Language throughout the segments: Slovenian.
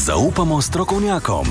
Zaupamo strokovnjakom.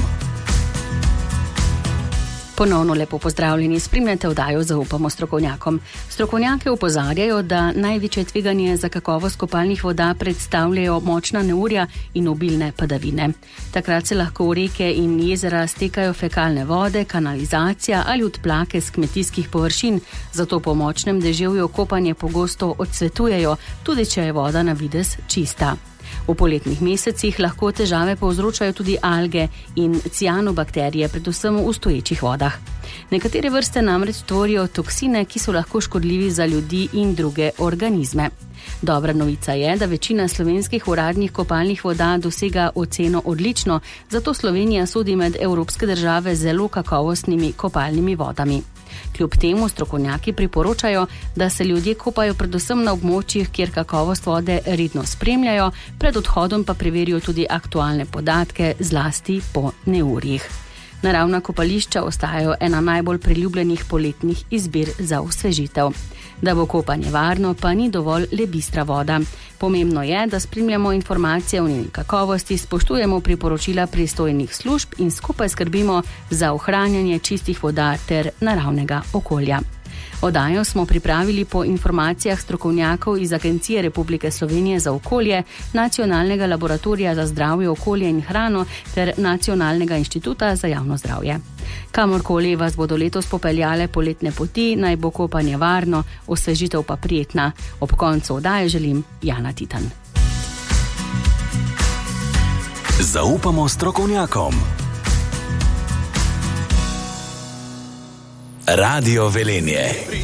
Ponovno lepo pozdravljeni, spremljate oddajo Zaupamo strokovnjakom. Strokovnjaki opozarjajo, da največje tveganje za kakovost kopalnih voda predstavljajo močna neurja in obilne padavine. Takrat se lahko v reke in jezera stekajo fekalne vode, kanalizacija ali odplake z kmetijskih površin, zato po močnem deževju kopanje pogosto odsvetujejo, tudi če je voda na videz čista. V poletnih mesecih lahko težave povzročajo tudi alge in cianobakterije, predvsem v stoječih vodah. Nekatere vrste namreč tvorijo toksine, ki so lahko škodljivi za ljudi in druge organizme. Dobra novica je, da večina slovenskih uradnih kopalnih voda dosega oceno odlično, zato Slovenija sodi med evropske države z zelo kakovostnimi kopalnimi vodami. Kljub temu strokovnjaki priporočajo, da se ljudje kopajo predvsem na območjih, kjer kakovost vode redno spremljajo, pred odhodom pa preverijo tudi aktualne podatke, zlasti po neurjih. Naravna kopališča ostajajo ena najbolj priljubljenih poletnih izbir za osvežitev. Da bo kopanje varno, pa ni dovolj le bistra voda. Pomembno je, da spremljamo informacije o njeni kakovosti, spoštujemo priporočila pristojnih služb in skupaj skrbimo za ohranjanje čistih voda ter naravnega okolja. Oddajo smo pripravili po informacijah strokovnjakov iz Agencije Republike Slovenije za okolje, Nacionalnega laboratorija za zdravje, okolje in hrano ter Nacionalnega inštituta za javno zdravje. Kamorkoli vas bodo letos popeljale poletne poti, naj bo kopanje varno, osvežitev pa prijetna. Ob koncu oddaje želim Jana Titan. Zaupamo strokovnjakom. Radio Velenje.